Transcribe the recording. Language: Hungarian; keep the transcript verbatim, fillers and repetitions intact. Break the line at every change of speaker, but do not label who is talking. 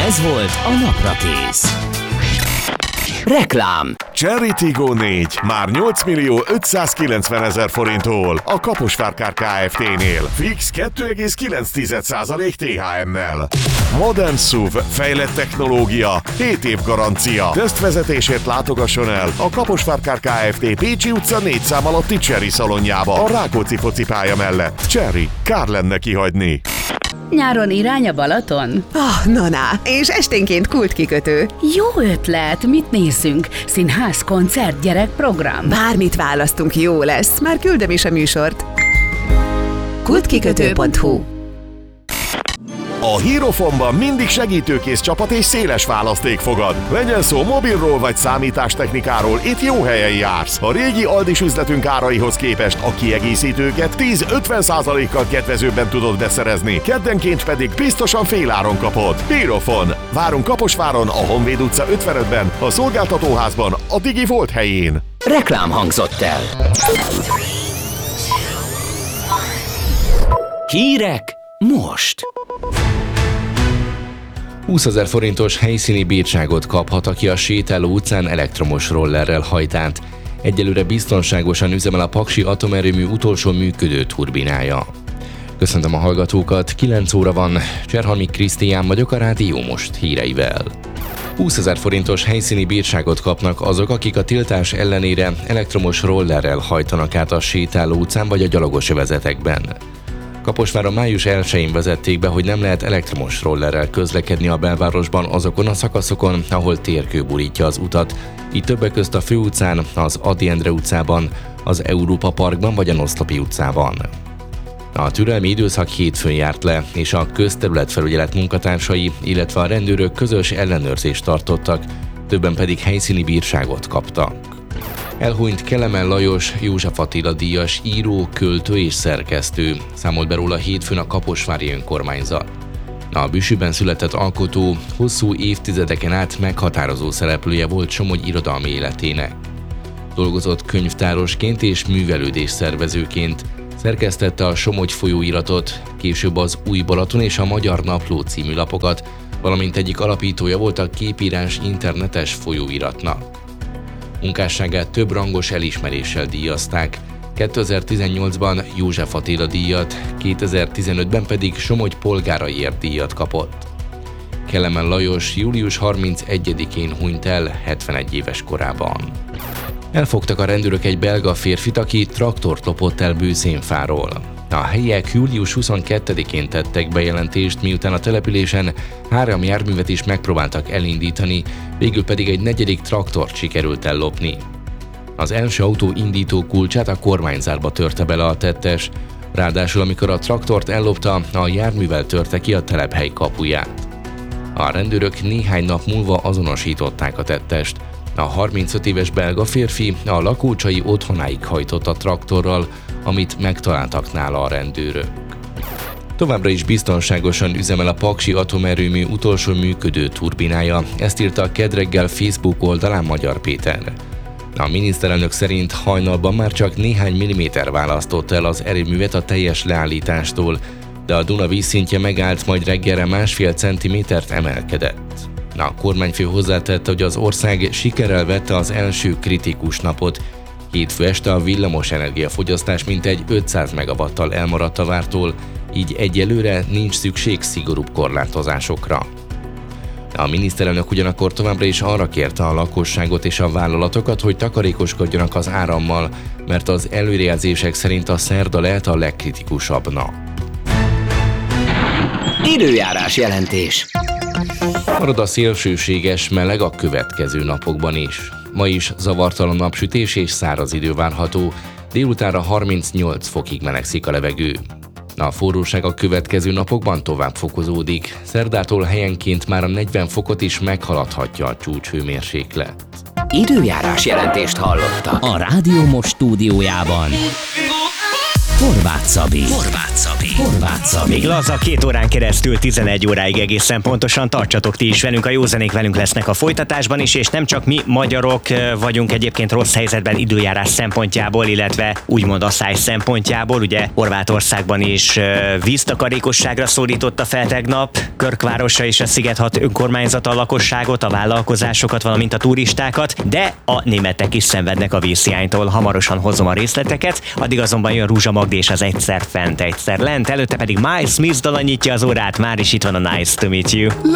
Ez volt a Naprakész. Reklám.
Cherry Tiggo négy már nyolc millió ötszázkilencvenezer forinttól a Kaposvár Kft-nél. Fix kettő egész kilenc százalék té há em-mel. Modern es u vé, fejlett technológia, hét év garancia. Tesztvezetésért látogasson el a Kaposvár Kft. Pécsi utca négy szám alatti Cherry szalonjába, a Rákóczi focipálya mellett. Cherry, kár lenne kihagyni.
Nyáron irány a Balaton?
Oh, na, na, és esténként kultkikötő.
Jó ötlet, mit nézzünk? Színház, koncert, gyerekprogram?
Bármit választunk, jó lesz, már küldöm is a műsort. kultkikötő pont hu
A Hierophonban mindig segítőkész csapat és széles választék fogad. Legyen szó mobilról vagy számítástechnikáról, itt jó helyen jársz. A régi Aldis üzletünk áraihoz képest a kiegészítőket tíz-ötven százalékkal kedvezőbben tudod beszerezni, keddenként pedig biztosan féláron kapod. Hierophon. Várunk Kaposváron, a Honvéd utca ötvenötben, a szolgáltatóházban, a Digi Volt helyén.
Reklám hangzott el. Hírek most.
húszezer forintos helyszíni bírságot kaphat, aki a sétáló utcán elektromos rollerrel hajt át. Egyelőre biztonságosan üzemel a Paksi atomerőmű utolsó működő turbinája. Köszöntöm a hallgatókat, kilenc óra van, Cserhalmi Krisztián vagyok, a Rádió Most híreivel. húszezer forintos helyszíni bírságot kapnak azok, akik a tiltás ellenére elektromos rollerrel hajtanak át a sétáló utcán vagy a gyalogos övezetekben. Kaposváron május elsején vezették be, hogy nem lehet elektromos rollerrel közlekedni a belvárosban azokon a szakaszokon, ahol térkő borítja az utat, így többek közt a Főutcán, az Ady Endre utcában, az Európa Parkban vagy a Noszlopi utcában. A türelmi időszak hétfőn járt le, és a közterületfelügyelet munkatársai, illetve a rendőrök közös ellenőrzést tartottak, többen pedig helyszíni bírságot kaptak. Elhunyt Kelemen Lajos József Attila díjas író, költő és szerkesztő, számolt be róla hétfőn a kaposvári önkormányzat. A Büsüben született alkotó hosszú évtizedeken át meghatározó szereplője volt Somogy irodalmi életének. Dolgozott könyvtárosként és művelődés szervezőként, szerkesztette a Somogy folyóiratot, később az Új Balaton és a Magyar Napló című lapokat, valamint egyik alapítója volt a Képírás internetes folyóiratnak. Munkásságát több rangos elismeréssel díjazták, kétezer-tizennyolcban József Attila díjat, kétezer-tizenötben pedig Somogy polgáraiért díjat kapott. Kelemen Lajos július harmincegyedikén hunyt el hetvenegy éves korában. Elfogtak a rendőrök egy belga férfit, aki traktort lopott el Bőszénfáról. A helyiek július huszonkettedikén tettek bejelentést, miután a településen három járművet is megpróbáltak elindítani, végül pedig egy negyedik traktort sikerült ellopni. Az első autó indító kulcsát a kormányzárba törte bele a tettes, ráadásul amikor a traktort ellopta, a járművel törte ki a telephely kapuját. A rendőrök néhány nap múlva azonosították a tettest. A harmincöt éves belga férfi a lakócsai otthonáig hajtott a traktorral, amit megtaláltak nála a rendőrök. Továbbra is biztonságosan üzemel a Paksi atomerőmű utolsó működő turbinája, ezt írta a kedd reggel Facebook oldalán Magyar Péter. A miniszterelnök szerint hajnalban már csak néhány milliméter választott el az erőművet a teljes leállítástól, de a Duna vízszintje megállt, majd reggelre másfél centimétert emelkedett. A kormányfő hozzátette, hogy az ország sikerrel vette az első kritikus napot. Hétfő este a villamos energiafogyasztás mintegy ötszáz megawattal elmaradt a vártól, így egyelőre nincs szükség szigorúbb korlátozásokra. A miniszterelnök ugyanakkor továbbra is arra kérte a lakosságot és a vállalatokat, hogy takarékoskodjanak az árammal, mert az előrejelzések szerint a szerda lehet a legkritikusabb nap.
Időjárás jelentés.
Marad a szélsőséges meleg a következő napokban is. Ma is zavartalan napsütés és száraz idő várható, délutánra harmincnyolc fokig melegszik a levegő. A forróság a következő napokban tovább fokozódik, szerdától helyenként már a negyven fokot is meghaladhatja a csúcshőmérséklet.
Időjárás jelentést hallotta a Rádió Most stúdiójában Horváth Szabi. Horváth Szabi. Horváth Szabi.
Még laza két órán keresztül tizenegy óráig egészen pontosan tartsatok ti is velünk, a józanék velünk lesznek a folytatásban is, és nem csak mi magyarok vagyunk egyébként rossz helyzetben időjárás szempontjából, illetve úgymond asszály szempontjából, ugye Horvátországban is víztakarékosságra szólította fel tegnap Körkvárosa és a Szigethat önkormányzata a lakosságot, a vállalkozásokat, valamint a turistákat, de a németek is szenvednek a vízhiánytól. Hamarosan hozom a részleteket, addig azonban jön Rúzsa Magdi és az Egyszer fent, egyszer lent, előtte pedig Miles Smith dala nyitja az órát, már is itt van a Nice to Meet You.